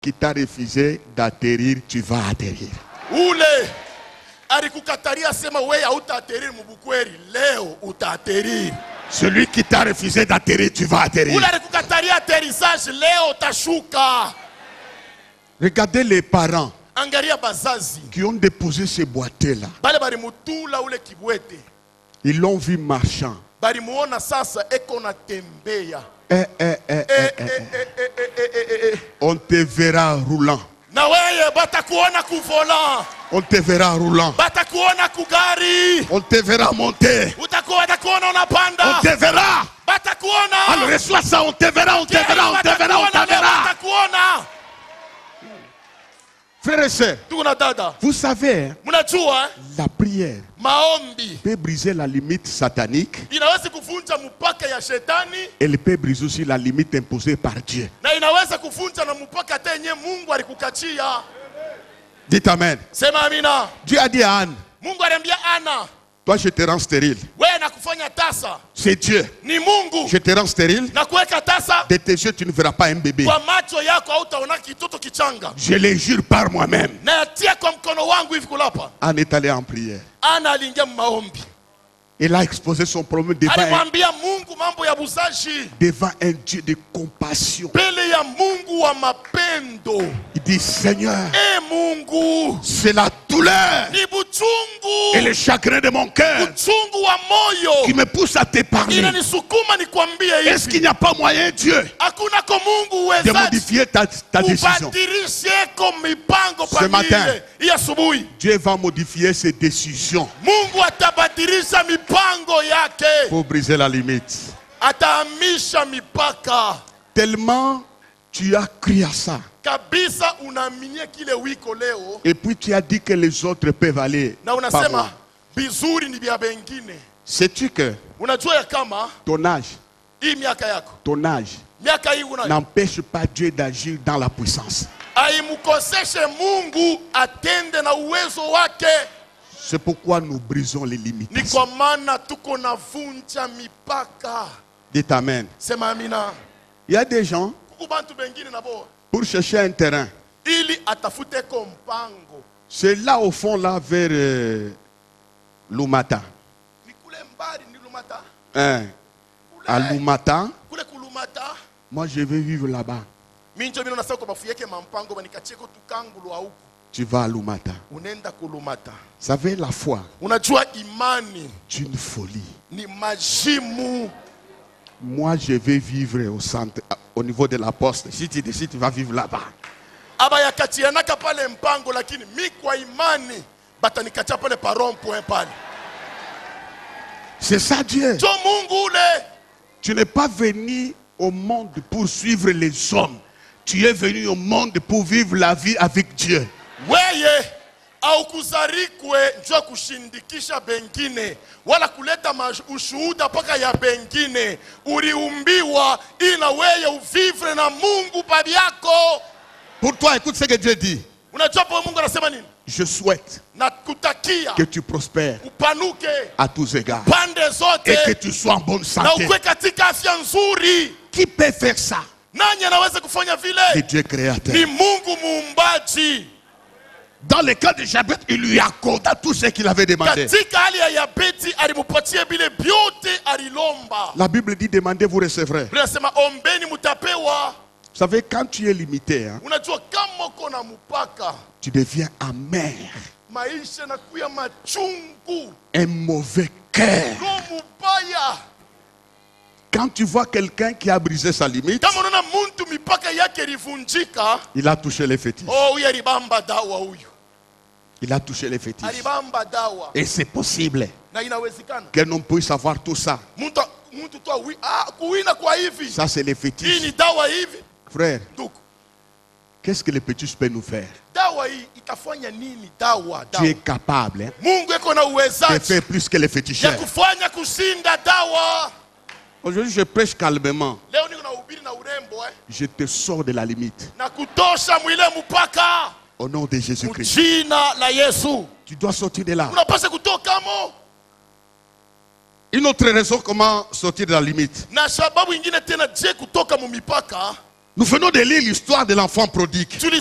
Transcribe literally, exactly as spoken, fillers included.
qui t'a refusé d'atterrir, tu vas atterrir. Ule alikukataria sema wewe hautaatterrir mubukweri, leo utaatterrir. Celui qui t'a refusé d'atterrir, tu vas atterrir. Ule alikukataria atterrissage, leo utashuka. Regardez les parents Angalia bazazi qui ont déposé ces boîtiers-là. bale bali mutula ule kibwete. Ils l'ont vu marchand. Bali muona sasa eko na tembea. Eh, eh, eh, Eh, eh, eh, eh, eh, eh, eh, eh, eh, eh. On te verra roulant. Na wewe batakuona ku volant. On te verra roulant. Batakuona ku gari. On te verra monter. Utakuwa batakuona unapanda. On te verra. Batakuona. Alors reçois ça, on te verra, on te verra, on te verra, on te verra. Batakuona. Frères et sœurs, Tuna dada. vous savez, hein, Mnajua la prière maombi peut briser la limite satanique. inaweza kuvunja mpaka ya shetani Elle peut briser aussi la limite imposée par Dieu. na inaweza kuvunja na mpaka hata yenyewe Mungu alikukachia. Dites Amen. Sema amina. Dieu a dit à Anne, Mungu aliambia Ana, toi je te rends stérile. wewe nakufanya tasa. C'est Dieu. Ni Mungu. Je te rends stérile. Na kuweka tasa. De tes yeux tu ne verras pas un bébé. Kwa macho yako hautaona kitoto kichanga. Je le jure par moi-même. Na yatia kwa mkono wangu hivi kulapa. Anne est allée en prière. Ana aliingia maombi. Elle a exposé son problème devant un, Alimwambia Mungu mambo ya buzashi. devant un Dieu de compassion. Mbele ya Mungu wa mapendo. Il dit, Seigneur, E Mungu, c'est la douleur ni buchungu. et le chagrin de mon cœur Uchungu wa moyo qui me pousse à te parler. inanisukuma nikwambie Est-ce qu'il hivi. n'y a pas moyen, Dieu, Hakuna kwa Mungu de uwezaji modifier ta, ta décision? ubadilishe kwa mipango Ce matin. pamile hii asubuhi. Dieu va modifier ses décisions Mungu atabadilisha mipango yake, pour briser la limite. atahamisha mipaka Tellement tu as cru à ça. kabisa. Unaaminia kile wiko leo Et puis tu as dit que les autres peuvent aller na par unasema moi. vizuri ni vya bengine. Sais-tu que Unajua ya kama ton âge, hii miaka yako, ton âge miaka hii unayo n'empêche pas Dieu d'agir dans la puissance. aimkoseshe Mungu atende na uwezo wake. C'est pourquoi nous brisons les Ni limites. kwa maana tuko na vunja mipaka. Dites Amen. Sema amina. Il y a des gens, Kuku bantu bengine nabo pour chercher un terrain, ili atafute ko mpango. c'est là au fond, là, vers euh, Lumata. Ni kule mbali ni Lumata. Hein, à Lumata, Kule kulumata. moi je vais vivre là-bas. Minjo mino nasako bafuyeke mampango banikacheko tukangulu au. Tu vas à Lumata. Unenda kulumata. Vous savez, la foi, Unajua imani c'est une folie. ni majimu. Moi, je vais vivre au centre, au niveau de la poste. Si tu décides, tu vas vivre là-bas. Aba yakatianaka pale mpango, lakini mi kwa imani batanikacha pale paron point pale. C'est ça Dieu. Jo Mungu ule. Tu n'es pas venu au monde pour suivre les hommes. Tu es venu au monde pour vivre la vie avec Dieu. Weye au kuzarikwe njoo kushindikisha bengine wala kuleta ushuhuda paka ya bengine. Uliumbiwa ila weye uvivre na Mungu padi yako. Pour toi, écoute ce que Dieu dit. Unajua po Mungu anasema nini? Je souhaite Na kutakia que tu prospères upanuke à tous égards pande zote et que tu sois en bonne na santé. ukwe katika afya nzuri. Qui peut faire ça? Nani anaweza kufanya Le vile? Dieu créateur. Ni Mungu muumbaji. Dans le cas de Jabez, il lui accorda tout ce qu'il avait demandé. Katika hali ya Yabeti alimupatia bile byote alilomba. La Bible dit demandez, vous recevrez. Unasema ombeni mutapewa. Vous savez, quand tu es limité, hein, Unajua kama uko na mpaka, tu deviens amer, maisha na kuya machungu, un mauvais cœur. roho mubaya. Quand tu vois quelqu'un qui a brisé sa limite, Kama unaona muntu mipaka yake ilivunjika, il a touché les fétiches. oh huyu alibamba dawa huyu. Il a touché les fétiches. Alibamba dawa. Et c'est possible Na inawezekana. qu'un homme puisse savoir tout ça. Muntu muntu tu wi ah kuwina kwa hivi. Ça, c'est les Hii fétiches. ni dawa hivi. Frère, Ndugu. qu'est-ce que les fétiches peuvent nous faire? Dawa hii itafanya nini dawa? Tu es Dawa. capable, hein, Mungu eko na de uwezaji faire plus que les ya féticheurs. kufanya kushinda dawa. Aujourd'hui, je prêche calmement. Leo niko na ubiri na urembo eh. Je te sors de la limite. Na kutosha mwile mpaka. Au nom de Jésus-Christ. Jina la Yesu. Tu dois sortir de là. Unapaswa kutoka mo. Une autre raison comment sortir de la limite. Na sababu ingine tena je kutoka mu mipaka. Nous venons de lire l'histoire de l'enfant prodigue.